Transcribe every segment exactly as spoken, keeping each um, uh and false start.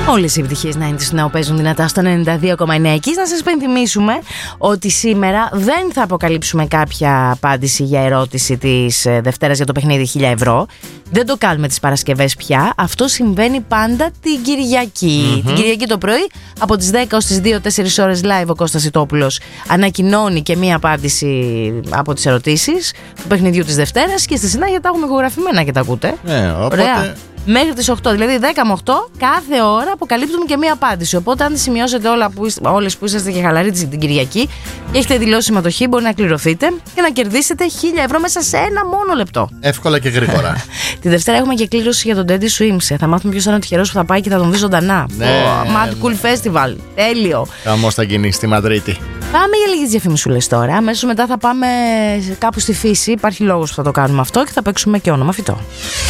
Όλες οι επιτυχίες ενενήντα του νέου παίζουν δυνατά στο ενενήντα δύο κόμμα εννέα. Εκεί να σας υπενθυμίσουμε ότι σήμερα δεν θα αποκαλύψουμε κάποια απάντηση για ερώτηση της Δευτέρας για το παιχνίδι χίλια ευρώ. Δεν το κάνουμε τις Παρασκευές πια. Αυτό συμβαίνει πάντα την Κυριακή. Mm-hmm. Την Κυριακή το πρωί από τις δέκα ως τις δύο, τέσσερις ώρες live ο Κώστας Ιτόπουλος ανακοινώνει και μία απάντηση από τις ερωτήσεις του παιχνιδιού της Δευτέρας και στη συνέχεια τα έχουμε ηχογραφημένα και τα ακούτε. Ναι, οπότε... Ωραία. Μέχρι τις οκτώ, δηλαδή δέκα με οκτώ, κάθε ώρα αποκαλύπτουμε και μία απάντηση. Οπότε, αν σημειώσετε όλα που είστε, όλες που είσαστε και χαλαροί την Κυριακή και έχετε δηλώσει συμμετοχή, μπορεί να κληρωθείτε και να κερδίσετε χίλια ευρώ μέσα σε ένα μόνο λεπτό. Εύκολα και γρήγορα. Τη Δευτέρα έχουμε και κλήρωση για τον Τέντι Swims. Θα μάθουμε ποιος θα είναι ο τυχερός που θα πάει και θα τον δει ζωντανά. Ναι, oh, Mad ναι. Cool Festival. Τέλειο. Χαμός θα γίνει στη Μαδρίτη. Πάμε για λίγες διαφημισούλες τώρα. Αμέσως μετά θα πάμε κάπου στη φύση. Υπάρχει λόγος που θα το κάνουμε αυτό και θα παίξουμε και όνομα φυτό.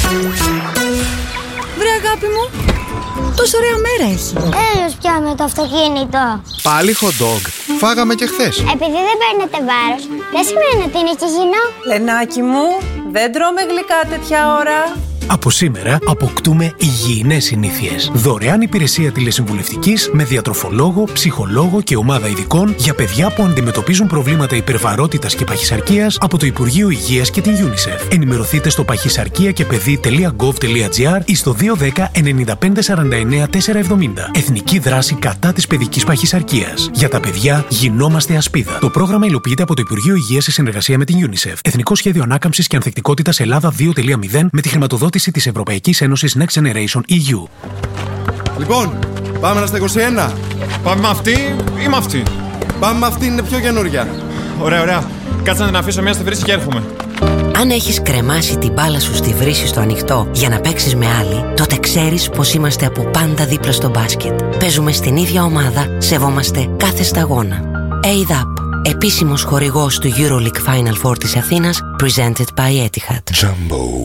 Βρε αγάπη μου, τόσο ωραία μέρα έχει. Έλος πια με το αυτοκίνητο. Πάλι hot dog. Φάγαμε και χθες. Επειδή δεν παίρνετε βάρος, δεν σημαίνει ότι είναι και υγιεινό. Λενάκι μου, δεν τρώμε γλυκά τέτοια ώρα. Από σήμερα αποκτούμε υγιεινές συνήθειες. Δωρεάν υπηρεσία τηλεσυμβουλευτικής με διατροφολόγο, ψυχολόγο και ομάδα ειδικών για παιδιά που αντιμετωπίζουν προβλήματα υπερβαρότητας και παχυσαρκίας από το Υπουργείο Υγείας και την UNICEF. Ενημερωθείτε στο παχυσαρκία και παιδί τελεία γκοβ τελεία τζι άρ ή στο δύο ένα μηδέν εννιά πέντε σαράντα εννέα τετρακόσια εβδομήντα. Εθνική δράση κατά της παιδικής παχυσαρκίας. Για τα παιδιά γινόμαστε ασπίδα. Το πρόγραμμα υλοποιείται από το Υπουργείο Υγείας σε συνεργασία με την UNICEF. Εθνικό Σχέδιο Ανάκαμψης και Ανθεκτικότητας Ελλάδα δύο κόμμα μηδέν με τη χρηματοδότηση της Ευρωπαϊκής Ένωσης Next Generation ι γιου. Λοιπόν, πάμε στα είκοσι ένα. Πάμε με αυτή ή με αυτή? Πάμε με αυτή, είναι πιο καινούρια. Ωραία, ωραία. Κάτσε να την αφήσω μία στη βρύση και έρχομαι. Αν έχεις κρεμάσει την μπάλα σου στη βρύση στο ανοιχτό για να παίξεις με άλλη, τότε ξέρεις πως είμαστε από πάντα δίπλα στο μπάσκετ. Παίζουμε στην ίδια ομάδα, σεβόμαστε κάθε σταγόνα. έι δι έι πι, επίσημος χορηγός του EuroLeague Final Four της Αθήνας, presented by Etihad. Jumbo.